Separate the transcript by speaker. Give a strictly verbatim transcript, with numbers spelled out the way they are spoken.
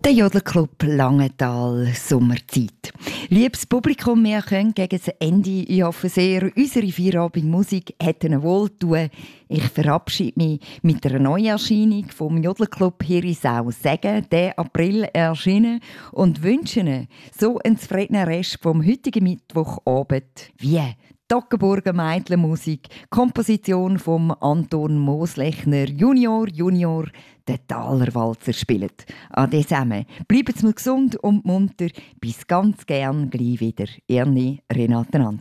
Speaker 1: Der Jodelclub Langenthal Sommerzeit. Liebes Publikum, wir können gegen das Ende, ich hoffe sehr, unsere Feierabendmusik hat Ihnen wohltun. Ich verabschiede mich mit einer Neuerscheinung vom Jodelclub Herisau Sagen, der April erschienen, und wünsche Ihnen so einen zufriedenen Rest vom heutigen Mittwochabend wie Toggenburger Meidlenmusik, Komposition von Anton Moslechner Junior Junior, der Talerwalzer spielt. Ade zusammen. Bleiben Sie gesund und munter. Bis ganz gern gleich wieder. Ihre Renate Anton.